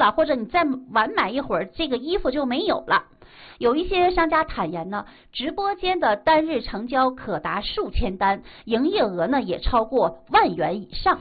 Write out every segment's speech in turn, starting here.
了，或者你再晚买一会儿，这个衣服就没有了。有一些商家坦言呢，直播间的单日成交可达数千单，营业额呢也超过10000元以上。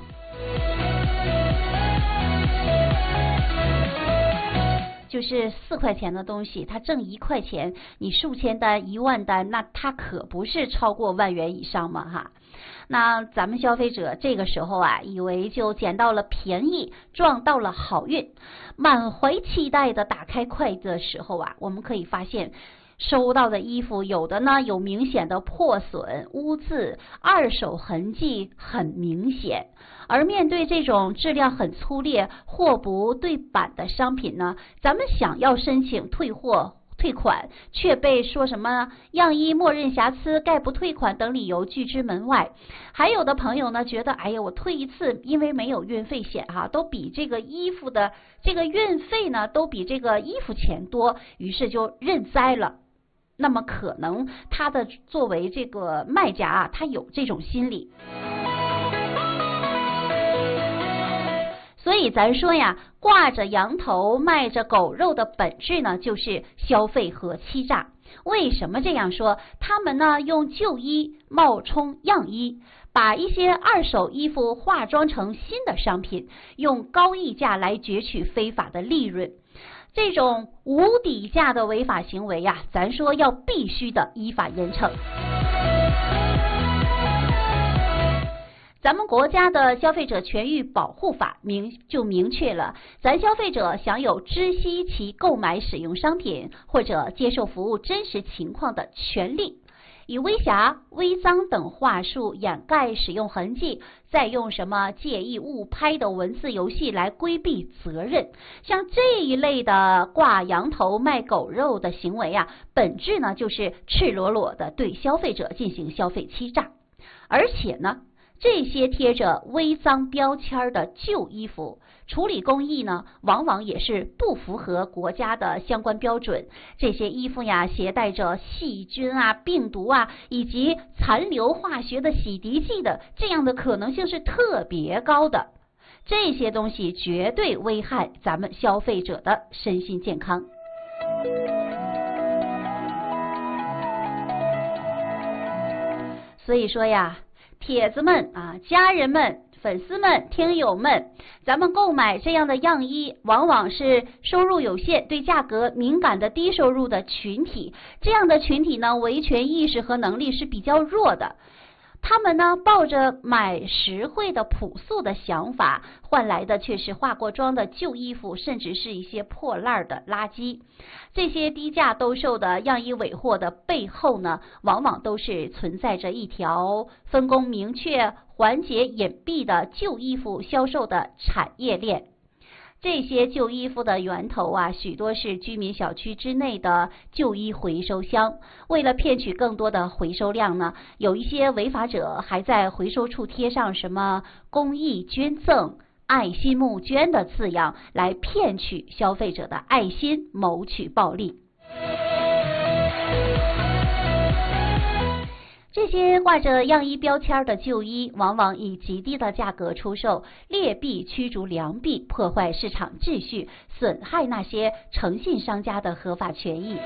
就是4块钱的东西，他挣1块钱，你数千单、10000单，那他可不是超过10000元以上吗？哈，那咱们消费者这个时候啊，以为就捡到了便宜，撞到了好运，满怀期待的打开快的时候啊，我们可以发现，收到的衣服有的呢有明显的破损、污渍，二手痕迹很明显。而面对这种质量很粗劣、货不对版的商品呢，咱们想要申请退款，却被说什么样衣默认瑕疵、概不退款等理由拒之门外。还有的朋友呢觉得，哎呀，我退一次，因为没有运费险哈，都比这个衣服的这个运费呢都比这个衣服钱多，于是就认栽了。那么可能他的作为这个卖家啊，他有这种心理。所以咱说呀，挂着羊头卖着狗肉的本质呢，就是消费和欺诈。为什么这样说？他们呢用旧衣冒充样衣，把一些二手衣服化妆成新的商品，用高溢价来攫取非法的利润。这种无底价的违法行为呀，咱说要必须的依法严惩。咱们国家的消费者权益保护法明确了，咱消费者享有知悉其购买使用商品或者接受服务真实情况的权利。以微瑕、微脏等话术掩盖使用痕迹，再用什么介意误拍的文字游戏来规避责任。像这一类的挂羊头卖狗肉的行为啊，本质呢就是赤裸裸的对消费者进行消费欺诈。而且呢，这些贴着微脏标签的旧衣服处理工艺呢，往往也是不符合国家的相关标准。这些衣服呀，携带着细菌啊、病毒啊，以及残留化学的洗涤剂的，这样的可能性是特别高的。这些东西绝对危害咱们消费者的身心健康。所以说呀，帖子们啊，家人们、粉丝们、听友们，咱们购买这样的样衣，往往是收入有限、对价格敏感的低收入的群体。这样的群体呢，维权意识和能力是比较弱的。他们呢，抱着买实惠的朴素的想法，换来的却是化过妆的旧衣服，甚至是一些破烂的垃圾。这些低价兜售的样衣尾货的背后呢，往往都是存在着一条分工明确、环节隐蔽的旧衣服销售的产业链。这些旧衣服的源头啊，许多是居民小区之内的旧衣回收箱。为了骗取更多的回收量呢，有一些违法者还在回收处贴上什么公益捐赠、爱心募捐的字样，来骗取消费者的爱心，谋取暴利。这些挂着样衣标签的旧衣，往往以极低的价格出售，劣币驱逐良币，破坏市场秩序，损害那些诚信商家的合法权益。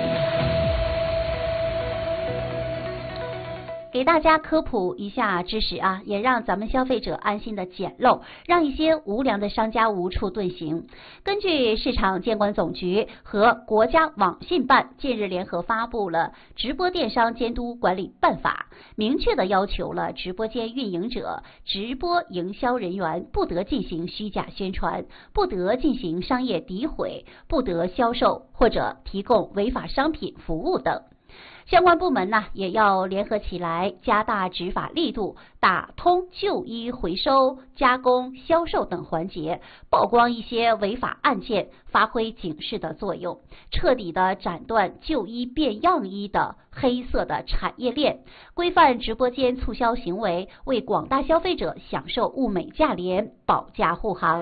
给大家科普一下知识啊，也让咱们消费者安心的捡漏，让一些无良的商家无处遁形。根据市场监管总局和国家网信办近日联合发布了《直播电商监督管理办法》，明确的要求了直播间运营者、直播营销人员不得进行虚假宣传，不得进行商业诋毁，不得销售或者提供违法商品服务等。相关部门呢，也要联合起来，加大执法力度，打通旧衣回收、加工、销售等环节，曝光一些违法案件，发挥警示的作用，彻底的斩断旧衣变样衣的黑色的产业链，规范直播间促销行为，为广大消费者享受物美价廉保驾护航。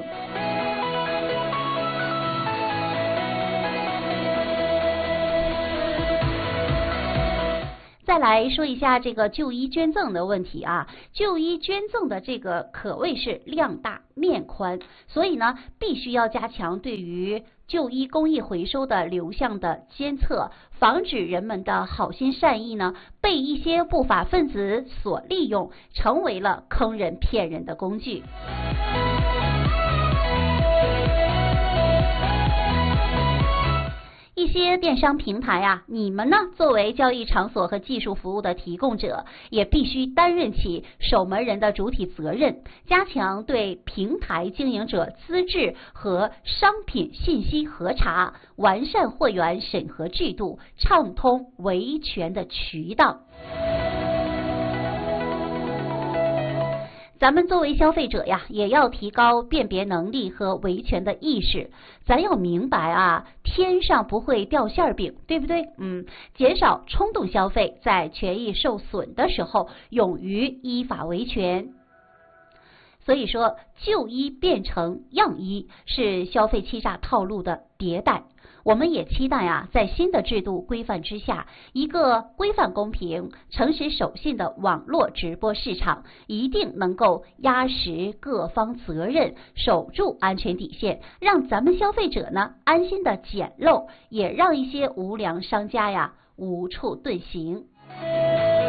在再来说一下这个就医捐赠的问题啊，就医捐赠的这个可谓是量大面宽，所以呢，必须要加强对于就医公益回收的流向的监测，防止人们的好心善意呢被一些不法分子所利用，成为了坑人骗人的工具。一些电商平台啊，你们呢作为交易场所和技术服务的提供者，也必须担任起守门人的主体责任，加强对平台经营者资质和商品信息核查，完善货源审核制度，畅通维权的渠道。咱们作为消费者呀，也要提高辨别能力和维权的意识。咱要明白啊，天上不会掉馅饼，对不对？减少冲动消费，在权益受损的时候，勇于依法维权。所以说，就医变成样医是消费欺诈套路的迭代。我们也期待啊，在新的制度规范之下，一个规范公平、诚实守信的网络直播市场，一定能够压实各方责任，守住安全底线，让咱们消费者呢安心的捡漏，也让一些无良商家呀无处遁形。